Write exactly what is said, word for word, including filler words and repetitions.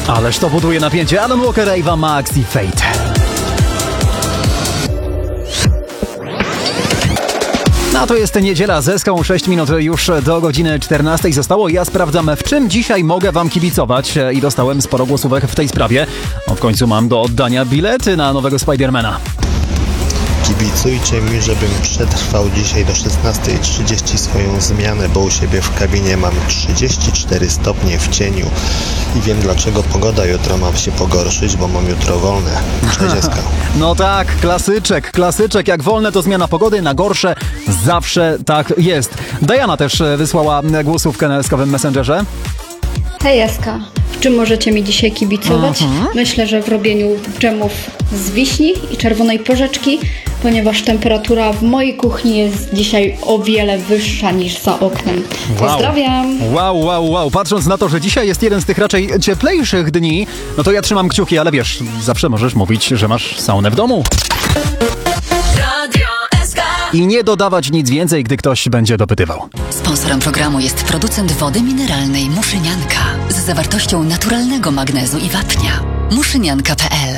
Ależ to buduje napięcie. Alan Walker, Ava Max i Fate. No to jest niedziela z Eską, sześć minut już do godziny czternastej zostało. Ja sprawdzam, w czym dzisiaj mogę wam kibicować i dostałem sporo głosówek w tej sprawie. No w końcu mam do oddania bilety na nowego Spidermana. Kibicujcie mi, żebym przetrwał dzisiaj do szesnastej trzydzieści swoją zmianę, bo u siebie w kabinie mam trzydzieści cztery stopnie w cieniu i wiem, dlaczego pogoda jutro ma się pogorszyć, bo mam jutro wolne. Cześć, Eska. No tak, klasyczek, klasyczek. Jak wolne to zmiana pogody, na gorsze zawsze tak jest. Diana też wysłała głosówkę na eskowym Messengerze. Hej Eska, w czym możecie mi dzisiaj kibicować? Mhm. Myślę, że w robieniu dżemów z wiśni i czerwonej porzeczki, ponieważ temperatura w mojej kuchni jest dzisiaj o wiele wyższa niż za oknem. Pozdrawiam! Wow, wow, wow. Patrząc na to, że dzisiaj jest jeden z tych raczej cieplejszych dni, no to ja trzymam kciuki, ale wiesz, zawsze możesz mówić, że masz saunę w domu. I nie dodawać nic więcej, gdy ktoś będzie dopytywał. Sponsorem programu jest producent wody mineralnej Muszynianka z zawartością naturalnego magnezu i wapnia. muszynianka kropka p l